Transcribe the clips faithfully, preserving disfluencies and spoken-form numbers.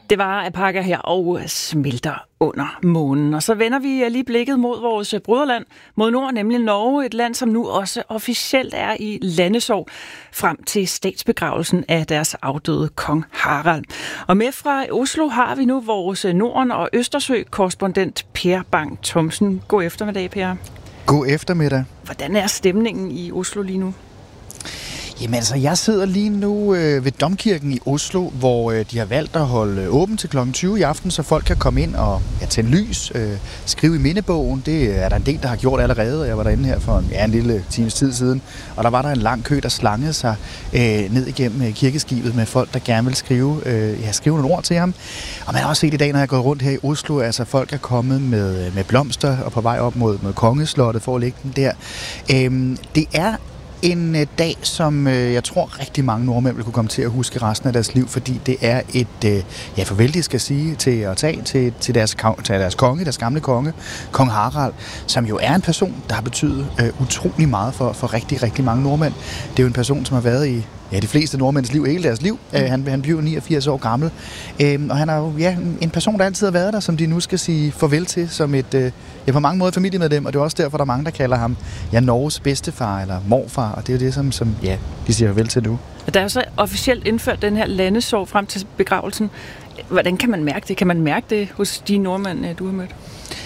Det var Apaka her og smelter under månen. Og så vender vi lige blikket mod vores broderland, mod nord, nemlig Norge, et land, som nu også officielt er i landesorg frem til statsbegravelsen af deres afdøde kong Harald. Og med fra Oslo har vi nu vores Norden- og Østersø-korrespondent Per Bang Thomsen. God eftermiddag, Per. God eftermiddag. Hvordan er stemningen i Oslo lige nu? Jamen altså, jeg sidder lige nu øh, ved Domkirken i Oslo, hvor øh, de har valgt at holde åbent til klokken tyve i aften, så folk kan komme ind og ja, tænde lys, øh, skrive i mindebogen. Det er der en del, der har gjort allerede. Jeg var derinde her for ja, en lille times tid siden, og der var der en lang kø, der slangede sig øh, ned igennem kirkeskibet med folk, der gerne vil skrive, øh, ja, skrive nogle ord til ham. Og man har også set i dag, når jeg går rundt her i Oslo, altså folk er kommet med, med blomster og på vej op mod, mod Kongeslottet for at lægge den der. Øh, det er en øh, dag, som øh, jeg tror rigtig mange nordmænd vil kunne komme til at huske resten af deres liv, fordi det er et, øh, ja, farvel, de skal sige, til at tage til, til, deres, til deres konge, deres gamle konge, kong Harald, som jo er en person, der har betydet øh, utrolig meget for, for rigtig, rigtig mange nordmænd. Det er jo en person, som har været i ja, de fleste nordmænds liv, hele deres liv. Mm. Uh, han, han blev niogfirs år gammel. Uh, og han er jo ja, en person, der altid har været der, som de nu skal sige farvel til, som et, uh, ja, på mange måder familiemedlem, og det er også derfor, der er mange, der kalder ham ja, Norges bedstefar eller morfar, og det er jo det, som, som ja, de siger farvel til nu. Der er jo så officielt indført den her landesorg frem til begravelsen. Hvordan kan man mærke det? Kan man mærke det hos de nordmænd, du har mødt?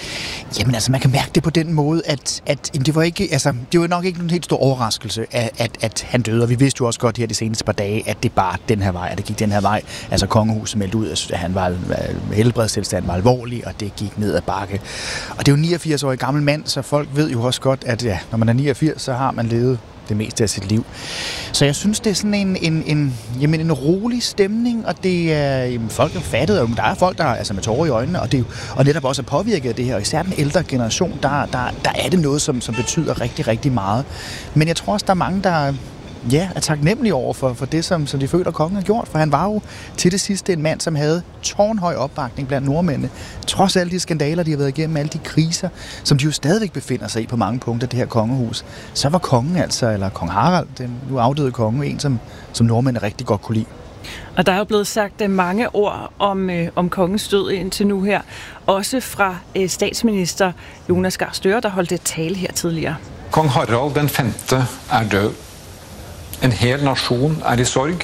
Jamen altså, man kan mærke det på den måde, at, at jamen, det var ikke, altså, det var nok ikke en helt stor overraskelse, at, at, at han døde. Og vi vidste jo også godt her de seneste par dage, at det bare den her vej, at det gik den her vej. Altså kongehuset meldte ud, at han var helbredstilstand var alvorlig, og det gik ned ad bakke. Og det er jo niogfirs-årig gammel mand, så folk ved jo også godt, at ja, når man er niogfirs, så har man levet det meste af sit liv. Så jeg synes, det er sådan en, en, en, jamen en rolig stemning, og det er, jamen, folk er fattet, og der er folk, der er altså med tårer i øjnene, og, det, og netop også er påvirket af det her, og især den ældre generation, der, der, der er det noget, som, som betyder rigtig, rigtig meget. Men jeg tror også, der er mange, der ja, er taknemmelige over for, for det, som, som de føler, kongen har gjort, for han var jo til det sidste en mand, som havde tårnhøj opbakning blandt nordmændene. Trods alle de skandaler, de har været igennem, alle de kriser, som de jo stadigvæk befinder sig i på mange punkter, det her kongehus, så var kongen altså, eller kong Harald, den nu afdøde konge, en, som, som nordmændene rigtig godt kunne lide. Og der er jo blevet sagt mange ord om, øh, om kongens død indtil nu her, også fra øh, statsminister Jonas Gahr Støre, der holdt et tale her tidligere. Kong Harald den femte er død. En hel nation er i sorg,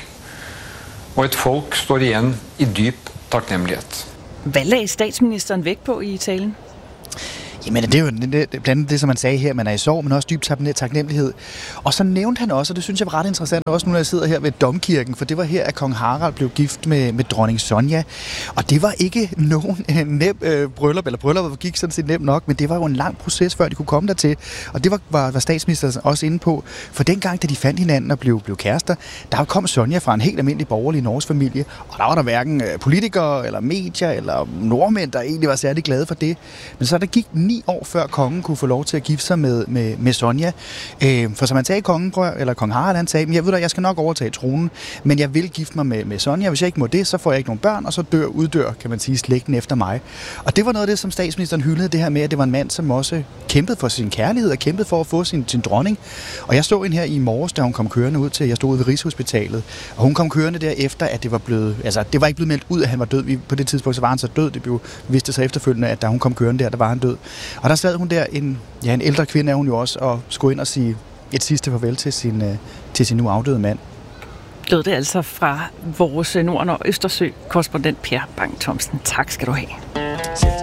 og et folk står igjen i dyp taknemmelighed. Hvad lagde statsministeren vægt på i talen? Jamen, det er jo det, det, blandt andet det, som man sagde her, man er i sorg, men også dyb taknemmelighed. Og så nævnte han også, og det synes jeg var ret interessant, også nu når jeg sidder her ved Domkirken, for det var her, at kong Harald blev gift med, med dronning Sonja. Og det var ikke nogen øh, nem øh, bryllup, eller bryllup gik sådan set nemt nok, men det var jo en lang proces, før de kunne komme dertil. Og det var, var, var statsministeren også inde på, for dengang, da de fandt hinanden og blev, blev kærester, der kom Sonja fra en helt almindelig borgerlig norsk familie, og der var der hverken politikere, eller medier, eller nordmænd, der egentlig var særlig glade for det. Men så der gik ni år før kongen kunne få lov til at gifte sig med, med, med Sonja. Øh, for som han sagde, kongen, eller kong Harald, han sagde, jeg ved da, jeg skal nok overtage tronen, men jeg vil gifte mig med, med Sonja. Hvis jeg ikke må det, så får jeg ikke nogen børn, og så dør, uddør, kan man sige, slægten efter mig. Og det var noget af det, som statsministeren hyldede, det her med, at det var en mand, som også kæmpede for sin kærlighed, og kæmpede for at få sin, sin dronning. Og jeg stod ind her i morges, da hun kom kørende ud til, jeg stod ude ved Rigshospitalet, og hun kom kørende der efter, at det var blevet, altså det var ikke blevet meldt ud, at han var død. Vi, på det tidspunkt, så var han så død. Det blev viste sig efterfølgende, at da hun kom kørende der, der var han død. Og der sad hun der, en, ja, en ældre kvinde er hun jo også, og skulle ind og sige et sidste farvel til sin, til sin nu afdøde mand. Lød det altså fra vores Norden- og Østersø-korrespondent Per Bang Thomsen. Tak skal du have.